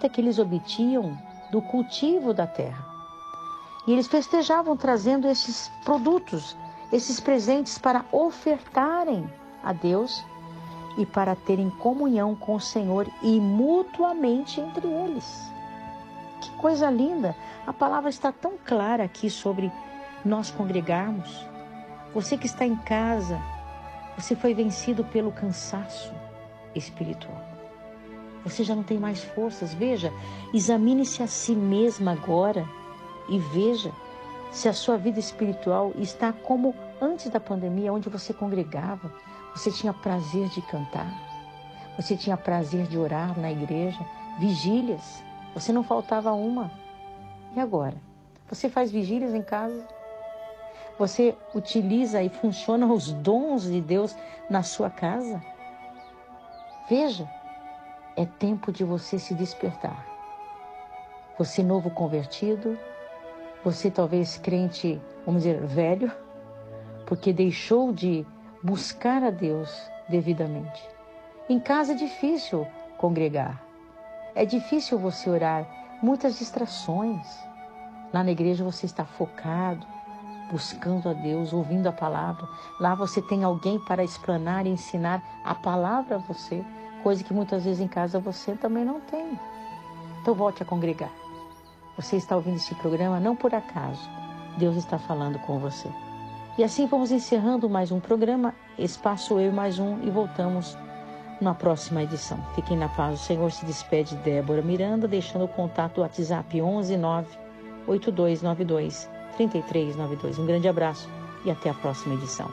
colheita que eles obtinham do cultivo da terra. E eles festejavam trazendo esses produtos, esses presentes para ofertarem a Deus e para terem comunhão com o Senhor e mutuamente entre eles. Que coisa linda! A palavra está tão clara aqui sobre nós congregarmos. Você que está em casa, você foi vencido pelo cansaço espiritual. Você já não tem mais forças. Veja, examine-se a si mesma agora e veja se a sua vida espiritual está como antes da pandemia, onde você congregava, você tinha prazer de cantar, você tinha prazer de orar na igreja, vigílias, você não faltava uma. E agora? Você faz vigílias em casa? Você utiliza e funciona os dons de Deus na sua casa? Veja, é tempo de você se despertar. Você novo convertido, você talvez crente, vamos dizer, velho, porque deixou de buscar a Deus devidamente. Em casa é difícil congregar, é difícil você orar, muitas distrações. Lá na igreja você está focado, buscando a Deus, ouvindo a palavra. Lá você tem alguém para explanar e ensinar a palavra a você, coisa que muitas vezes em casa você também não tem. Então volte a congregar. Você está ouvindo esse programa não por acaso. Deus está falando com você. E assim vamos encerrando mais um programa, Espaço Eu Mais Um, e voltamos na próxima edição. Fiquem na paz. O Senhor se despede de Débora Miranda, deixando o contato do WhatsApp 11 9 8292 3392. Um grande abraço e até a próxima edição.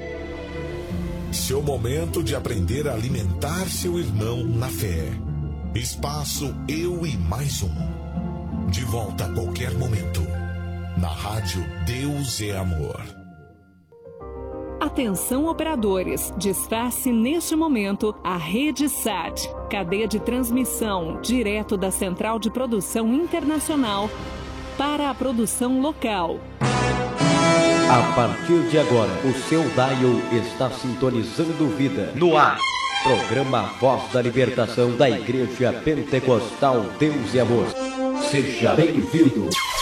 Seu momento de aprender a alimentar seu irmão na fé. Espaço Eu e Mais Um. De volta a qualquer momento. Na rádio Deus é Amor. Atenção operadores, desface neste momento a Rede SAT, cadeia de transmissão direto da Central de Produção Internacional para a produção local. A partir de agora, o seu dial está sintonizando vida. No ar, programa Voz da Libertação da Igreja Pentecostal Deus e Amor. Seja bem-vindo.